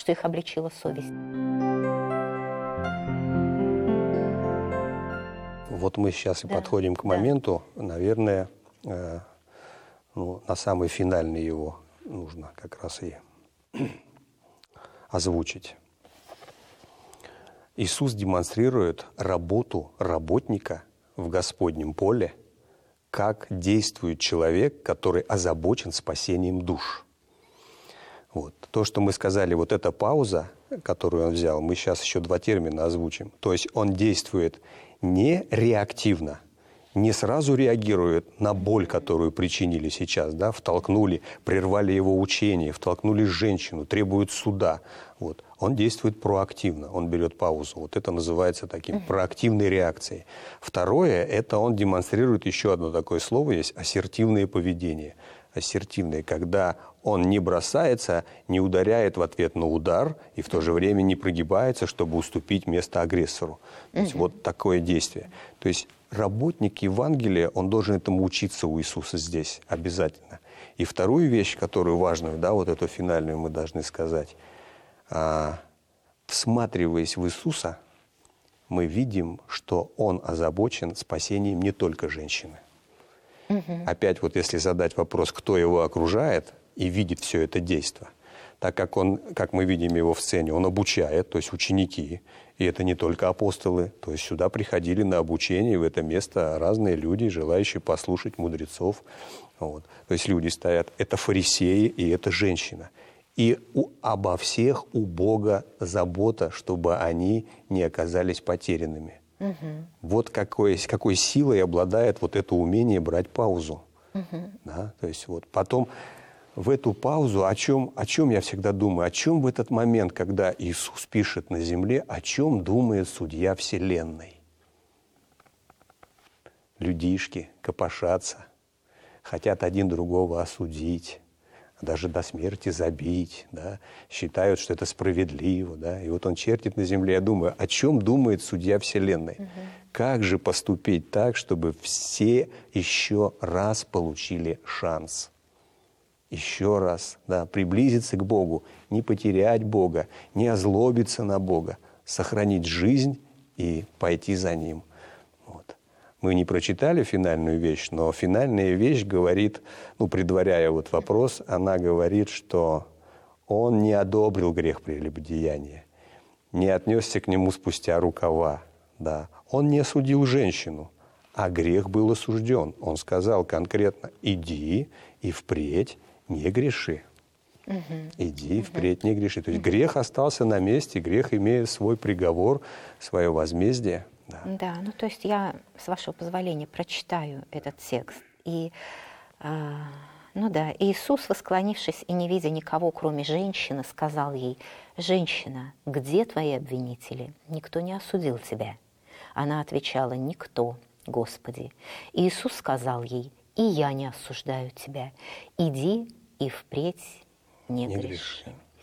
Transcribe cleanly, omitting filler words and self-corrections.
что их обличила совесть. Вот мы сейчас и подходим к моменту, наверное, на самый финальный его нужно как раз и озвучить. Иисус демонстрирует работу работника в Господнем поле, как действует человек, который озабочен спасением душ. Вот. То, что мы сказали, вот эта пауза, которую он взял, мы сейчас еще два термина озвучим. То есть он действует не реактивно, не сразу реагирует на боль, которую причинили сейчас, да, втолкнули, прервали его учение, втолкнули женщину, требуют суда. Вот. Он действует проактивно, он берет паузу. Вот это называется таким проактивной реакцией. Второе, это он демонстрирует еще одно такое слово есть, ассертивное поведение. Ассертивное, когда он не бросается, не ударяет в ответ на удар и в то же время не прогибается, чтобы уступить место агрессору. То есть вот такое действие. То есть работник Евангелия, он должен этому учиться у Иисуса здесь обязательно. И вторую вещь, которую важную, да, вот эту финальную мы должны сказать, всматриваясь в Иисуса, мы видим, что Он озабочен спасением не только женщины. Опять вот если задать вопрос, кто его окружает и видит все это действо, так как он, как мы видим его в сцене, он обучает, то есть ученики, и это не только апостолы, то есть сюда приходили на обучение в это место разные люди, желающие послушать мудрецов. Вот. То есть люди стоят, это фарисеи и это женщина. И обо всех у Бога забота, чтобы они не оказались потерянными. Вот какой силой обладает вот это умение брать паузу. Да? То есть вот потом в эту паузу, о чем я всегда думаю, о чем в этот момент, когда Иисус пишет на земле, о чем думает судья Вселенной? Людишки копошатся, хотят один другого осудить, даже до смерти забить, да, считают, что это справедливо, да, и вот он чертит на земле. Я думаю, о чем думает судья Вселенной? Как же поступить так, чтобы все еще раз получили шанс? Еще раз, да, приблизиться к Богу, не потерять Бога, не озлобиться на Бога, сохранить жизнь и пойти за Ним. Вот. Мы не прочитали финальную вещь, но финальная вещь говорит, предваряя вот вопрос, она говорит, что Он не одобрил грех прелюбодеяния, не отнесся к нему спустя рукава, да. Он не осудил женщину, а грех был осужден. Он сказал конкретно: иди и впредь не греши. Иди впредь не греши. То есть грех остался на месте, грех имеет свой приговор, свое возмездие. Да, то есть я, с вашего позволения, прочитаю этот текст. И, Иисус, восклонившись и не видя никого, кроме женщины, сказал ей: «Женщина, где твои обвинители? Никто не осудил тебя». Она отвечала: «Никто, Господи». И Иисус сказал ей: «И я не осуждаю тебя. Иди и впредь не греши».